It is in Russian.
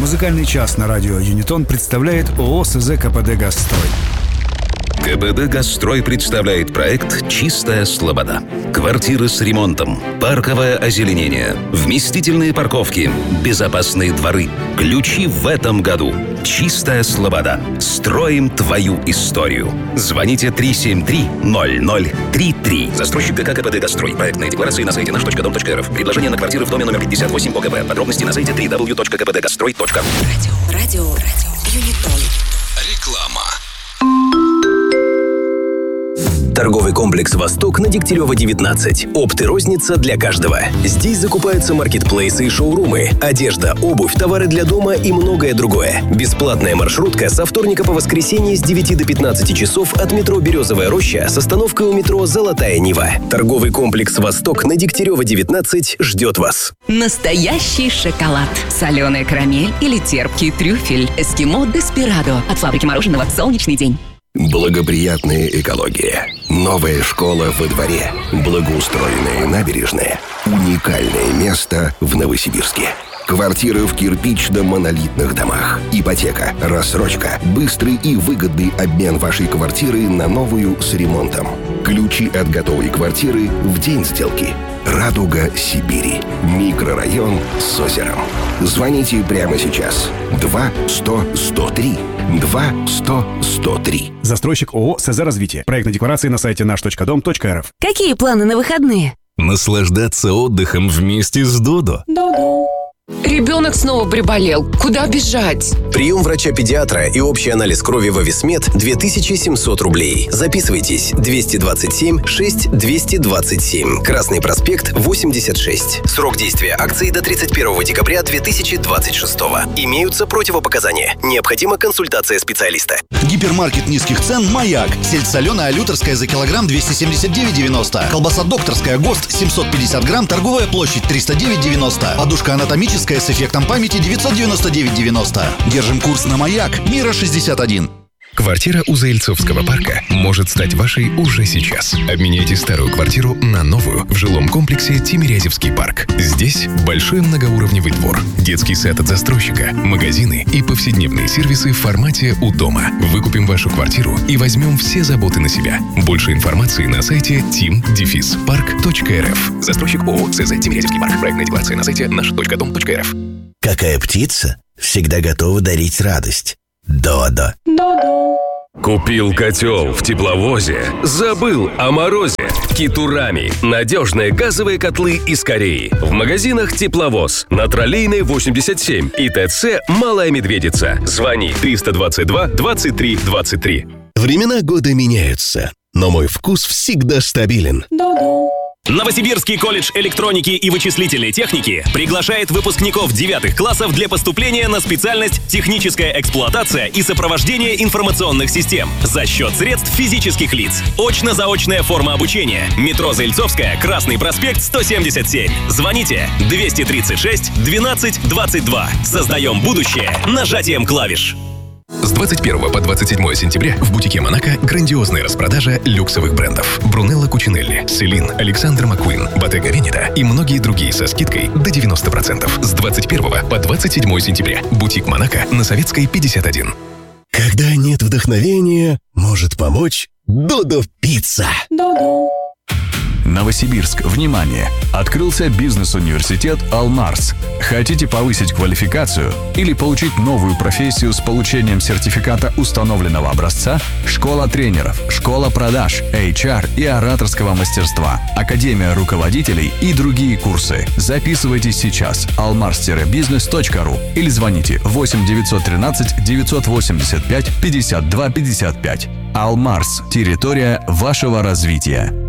Музыкальный час на радио Юнитон представляет ООО СЗ КПД «Газстрой». КПД «Газстрой» представляет проект «Чистая слобода». Квартиры с ремонтом, парковое озеленение, вместительные парковки, безопасные дворы. Ключи в этом году. «Чистая слобода». Строим твою историю. Звоните 373-0033. Застройщик ГК КПД «Газстрой». Проектные декларации на сайте наш.дом.рф. Предложение на квартиры в доме номер 58 по КП. Подробности на сайте www.kpdgastroy.ru. Радио Юнитон. Реклама. Торговый комплекс «Восток» на Дегтярева, 19. Опт и розница для каждого. Здесь закупаются маркетплейсы и шоурумы, одежда, обувь, товары для дома и многое другое. Бесплатная маршрутка со вторника по воскресенье с 9 до 15 часов от метро «Березовая роща» с остановкой у метро «Золотая Нива». Торговый комплекс «Восток» на Дегтярева, 19 ждет вас. Настоящий шоколад. Соленая карамель или терпкий трюфель. Эскимо Деспирадо. От фабрики мороженого «Солнечный день». Благоприятная экология. Новая школа во дворе. Благоустроенная набережная. Уникальное место в Новосибирске. Квартиры в кирпично-монолитных домах. Ипотека, рассрочка, быстрый и выгодный обмен вашей квартиры на новую с ремонтом. Ключи от готовой квартиры в день сделки. «Радуга Сибири». Микрорайон с озером. Звоните прямо сейчас. 2-100-103. 2-100-103. Застройщик ООО СЗ «Развитие». Проектные декларации на сайте наш.дом.рф. Какие планы на выходные? Наслаждаться отдыхом вместе с Додо. Ребенок снова приболел. Куда бежать? Прием врача-педиатра и общий анализ крови в Ависмед 2700 рублей. Записывайтесь. 227-6-227. Красный проспект, 86. Срок действия акции до 31 декабря 2026. Имеются противопоказания. Необходима консультация специалиста. Гипермаркет низких цен «Маяк». Сельдь соленая алюторская за килограмм 279,90. Колбаса докторская ГОСТ 750 грамм, торговая площадь 309,90. Подушка анатомическая с эффектом памяти 999,90. Держим курс на «Маяк». Мира 61. Квартира у Заильцовского парка может стать вашей уже сейчас. Обменяйте старую квартиру на новую в жилом комплексе Тимирязевский парк. Здесь большой многоуровневый двор, детский сад от застройщика, магазины и повседневные сервисы в формате «У дома». Выкупим вашу квартиру и возьмем все заботы на себя. Больше информации на сайте tim-park.rf. Застройщик ООО СЗ Тимирязевский парк. Проектная декларация на сайте наш.дом.рф. Какая птица всегда готова дарить радость? Додо. Купил котел в тепловозе, забыл о морозе. Китурами. Надежные газовые котлы из Кореи. В магазинах «Тепловоз». На Троллейной 87 и ТЦ «Малая Медведица». Звони 322 23 23. Времена года меняются, но мой вкус всегда стабилен. Новосибирский колледж электроники и вычислительной техники приглашает выпускников 9 классов для поступления на специальность «Техническая эксплуатация и сопровождение информационных систем» за счет средств физических лиц. Очно-заочная форма обучения. Метро Заильцовская, Красный проспект, 177. Звоните 236 12 22. Создаем будущее нажатием клавиш. С 21 по 27 сентября в бутике «Монако» грандиозная распродажа люксовых брендов. Брунелло Кучинелли, Селин, Александр Маккуин, Bottega Veneta и многие другие со скидкой до 90%. С 21 по 27 сентября. Бутик «Монако» на Советской, 51. Когда нет вдохновения, может помочь Додо Пицца. Новосибирск, внимание! Открылся бизнес-университет «Алмарс». Хотите повысить квалификацию или получить новую профессию с получением сертификата установленного образца? Школа тренеров, школа продаж, HR и ораторского мастерства, академия руководителей и другие курсы. Записывайтесь сейчас. almars-business.ru или звоните 8 913 985 52 55. «Алмарс» – территория вашего развития.